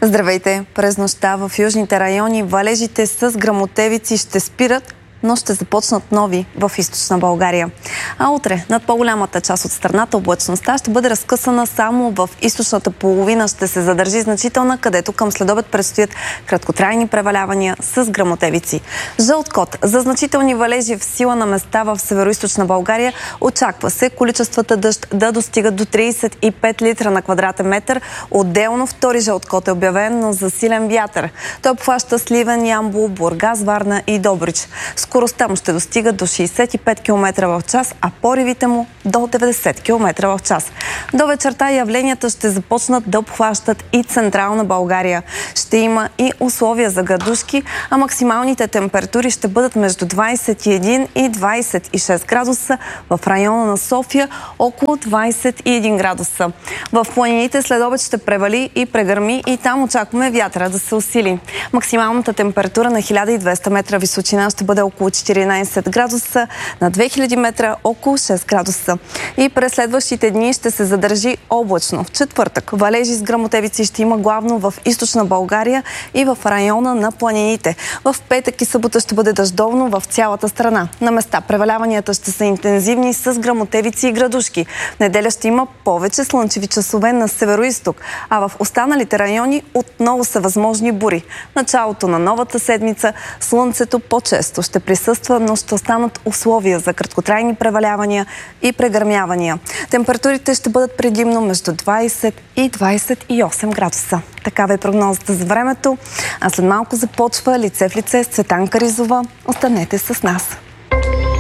Здравейте! През нощта в южните райони валежите с гръмотевици ще спират, но ще започнат нови в източна България. А утре над по-голямата част от страната облачността ще бъде разкъсана само в източната половина. Ще се задържи значителна, където към следобед предстоят краткотрайни превалявания с гръмотевици. Жълт код за значителни валежи в сила на места в североизточна България. Очаква се количествата дъжд да достигат до 35 литра на квадратен метър. Отделно втори жълт код е обявен, но за силен вятър. Той обхваща Сливен, Ямбол, Бургас, Варна и Добрич. Скоростта му ще достига до 65 км в час, а поривите му до 90 км в час. До вечерта явленията ще започнат да обхващат и централна България. Ще има и условия за градушки, а максималните температури ще бъдат между 21 и 26 градуса. В района на София около 21 градуса. В планините следобед ще превали и прегърми и там очакваме вятъра да се усили. Максималната температура на 1200 метра височина ще бъде около 14 градуса, на 2000 метра около 6 градуса. И през следващите дни ще се задържи облачно. В четвъртък валежи с гръмотевици ще има главно в източна България и в района на планините. В петък и събота ще бъде дъждовно в цялата страна. На места преваляванията ще са интензивни с гръмотевици и градушки. В неделя ще има повече слънчеви часове на североизток, а в останалите райони отново са възможни бури. Началото на новата седмица слънцето по-често ще присъства, но ще останат условия за краткотрайни превалявания и прегърмявания. Температурите ще бъдат предимно между 20 и 28 градуса. Такава е прогнозата за времето. А след малко започва Лице в лице с Цветанка Ризова. Останете с нас.